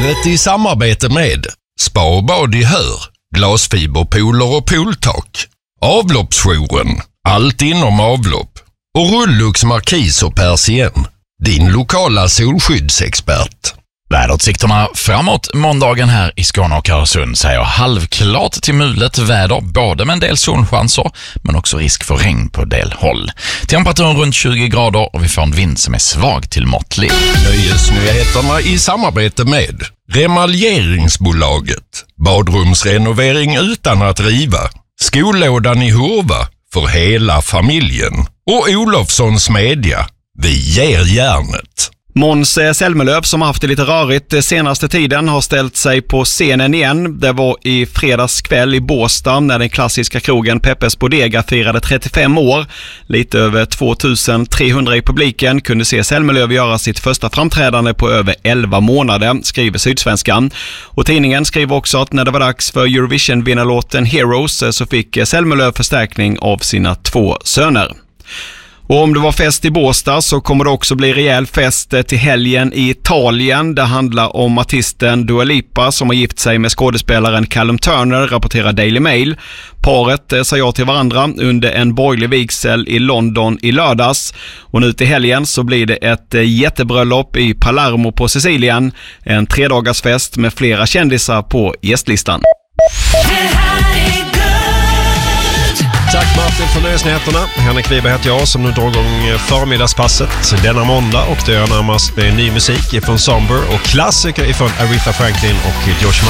Vädret i samarbete med Spa och bad i Hör, glasfiberpooler och pooltak. Avloppsjouren, allt inom avlopp. Och Rullux Markis och Persien, din lokala solskyddsexpert. Väderutsikterna framåt måndagen här i Skåne och Öresund säger halvklart till mulet väder, både med en del solchanser men också risk för regn på del håll. Temperaturen runt 20 grader och vi får en vind som är svag till måttlig. Nöjesnyheterna i samarbete med Remaljeringsbolaget, badrumsrenovering utan att riva, Skolådan i Hurva för hela familjen och Olofssons Media, vi ger järnet. Måns Zelmerlöw, som har haft det lite rörigt senaste tiden, har ställt sig på scenen igen. Det var i fredags kväll i Båstad när den klassiska krogen Peppes Bodega firade 35 år. Lite över 2300 i publiken kunde se Zelmerlöw göra sitt första framträdande på över 11 månader, skriver Sydsvenskan. Och tidningen skriver också att när det var dags för Eurovision-vinnarlåten Heroes så fick Zelmerlöw förstärkning av sina 2 söner. Och om det var fest i Båstad så kommer det också bli rejäl fest till helgen i Italien. Det handlar om artisten Dua Lipa som har gift sig med skådespelaren Callum Turner, rapporterar Daily Mail. Paret sa ja till varandra under en borgerlig vigsel i London i lördags. Och nu till helgen så blir det ett jättebröllop i Palermo på Sicilien. En 3-dagarsfest med flera kändisar på gästlistan. Tack Martin för nöjesnyheterna. Henrik Wiberg heter jag som nu drar igång förmiddagspasset denna måndag, och det är närmast med ny musik ifrån Somber och klassiker ifrån Aretha Franklin och Josh Michael.